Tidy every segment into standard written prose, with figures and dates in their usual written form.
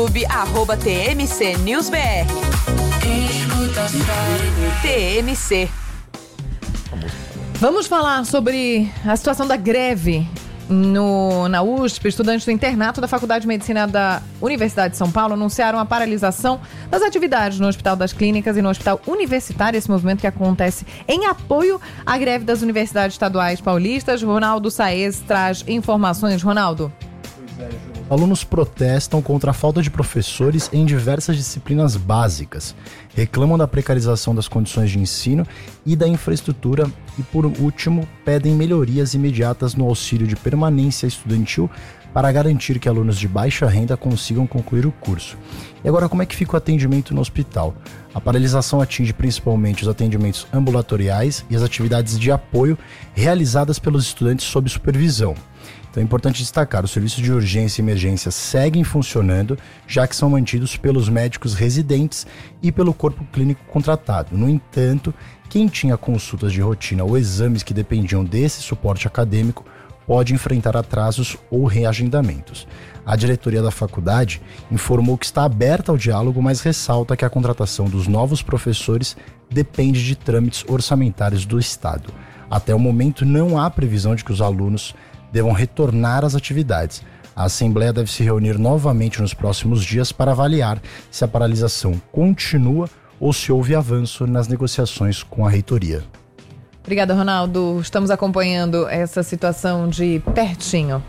@TMC News BR. TMC. Vamos falar sobre a situação da greve na USP. Estudantes do internato da Faculdade de Medicina da Universidade de São Paulo anunciaram a paralisação das atividades no Hospital das Clínicas e no Hospital Universitário. Esse movimento que acontece em apoio à greve das universidades estaduais paulistas. Ronaldo Saez traz informações. Ronaldo. Alunos protestam contra a falta de professores em diversas disciplinas básicas, reclamam da precarização das condições de ensino e da infraestrutura e, por último, pedem melhorias imediatas no auxílio de permanência estudantil para garantir que alunos de baixa renda consigam concluir o curso. E agora, como é que fica o atendimento no hospital? A paralisação atinge principalmente os atendimentos ambulatoriais e as atividades de apoio realizadas pelos estudantes sob supervisão. Então é importante destacar, os serviços de urgência e emergência seguem funcionando, já que são mantidos pelos médicos residentes e pelo corpo clínico contratado. No entanto, quem tinha consultas de rotina ou exames que dependiam desse suporte acadêmico pode enfrentar atrasos ou reagendamentos. A diretoria da faculdade informou que está aberta ao diálogo, mas ressalta que a contratação dos novos professores depende de trâmites orçamentários do Estado. Até o momento, não há previsão de que os alunos devam retornar às atividades. A Assembleia deve se reunir novamente nos próximos dias para avaliar se a paralisação continua ou se houve avanço nas negociações com a reitoria. Obrigada, Ronaldo. Estamos acompanhando essa situação de pertinho.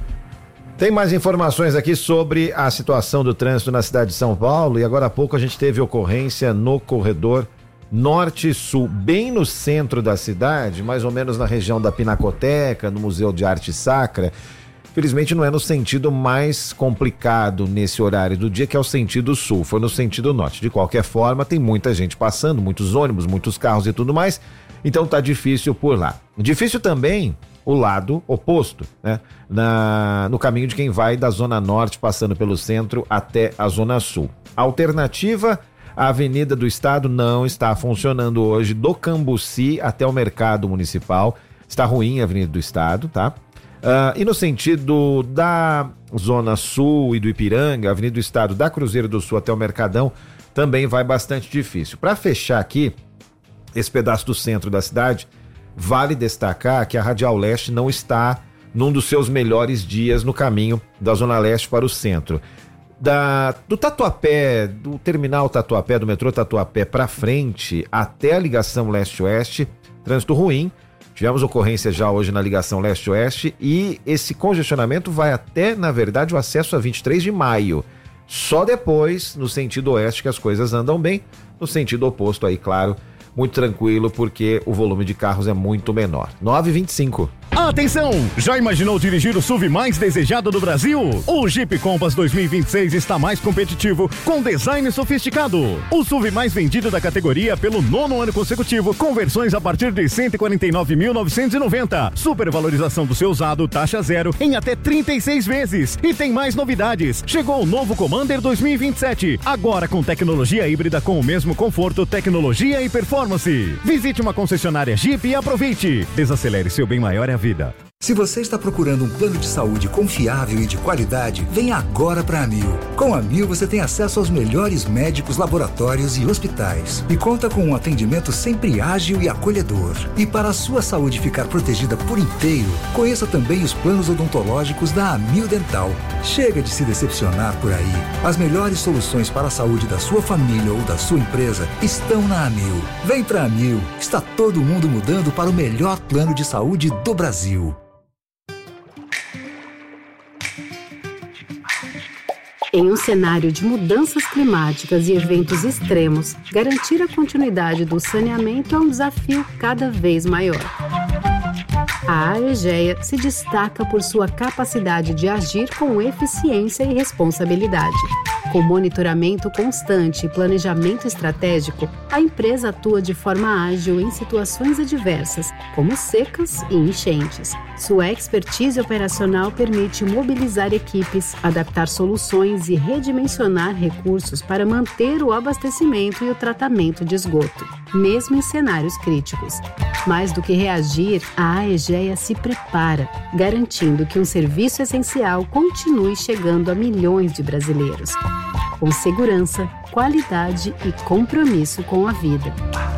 Tem mais informações aqui sobre a situação do trânsito na cidade de São Paulo, e agora há pouco a gente teve ocorrência no corredor norte-sul, bem no centro da cidade, mais ou menos na região da Pinacoteca, no Museu de Arte Sacra. Felizmente não é no sentido mais complicado nesse horário do dia, que é o sentido sul, foi no sentido norte. De qualquer forma, tem muita gente passando, muitos ônibus, muitos carros e tudo mais, então tá difícil por lá. Difícil também o lado oposto, né? No caminho de quem vai da Zona Norte, passando pelo centro até a Zona Sul. A alternativa: a Avenida do Estado não está funcionando hoje, do Cambuci até o Mercado Municipal. Está ruim a Avenida do Estado, tá? E no sentido da Zona Sul e do Ipiranga, a Avenida do Estado da Cruzeiro do Sul até o Mercadão também vai bastante difícil. Para fechar aqui esse pedaço do centro da cidade, vale destacar que a Radial Leste não está num dos seus melhores dias no caminho da Zona Leste para o centro. Do Tatuapé, do terminal Tatuapé, do metrô Tatuapé para frente até a ligação leste-oeste, trânsito ruim. Tivemos ocorrência já hoje na ligação leste-oeste e esse congestionamento vai até, na verdade, o acesso a 23 de maio. Só depois, no sentido oeste, que as coisas andam bem. No sentido oposto aí, claro, muito tranquilo, porque o volume de carros é muito menor. 9h25. Atenção! Já imaginou dirigir o SUV mais desejado do Brasil? O Jeep Compass 2026 está mais competitivo, com design sofisticado. O SUV mais vendido da categoria pelo 9º ano consecutivo, com versões a partir de R$ 149.990. Supervalorização do seu usado, taxa zero, em até 36 vezes. E tem mais novidades. Chegou o novo Commander 2027. Agora com tecnologia híbrida com o mesmo conforto, tecnologia e performance. Visite uma concessionária Jeep e aproveite. Desacelere seu bem maior é a vida. Se você está procurando um plano de saúde confiável e de qualidade, vem agora para a Amil. Com a Amil você tem acesso aos melhores médicos, laboratórios e hospitais. E conta com um atendimento sempre ágil e acolhedor. E para a sua saúde ficar protegida por inteiro, conheça também os planos odontológicos da Amil Dental. Chega de se decepcionar por aí. As melhores soluções para a saúde da sua família ou da sua empresa estão na Amil. Vem para a Amil. Está todo mundo mudando para o melhor plano de saúde do Brasil. Em um cenário de mudanças climáticas e eventos extremos, garantir a continuidade do saneamento é um desafio cada vez maior. A Aegea se destaca por sua capacidade de agir com eficiência e responsabilidade. Com monitoramento constante e planejamento estratégico, a empresa atua de forma ágil em situações adversas, como secas e enchentes. Sua expertise operacional permite mobilizar equipes, adaptar soluções e redimensionar recursos para manter o abastecimento e o tratamento de esgoto, mesmo em cenários críticos. Mais do que reagir, a Aegea se prepara, garantindo que um serviço essencial continue chegando a milhões de brasileiros. com segurança, qualidade e compromisso com a vida.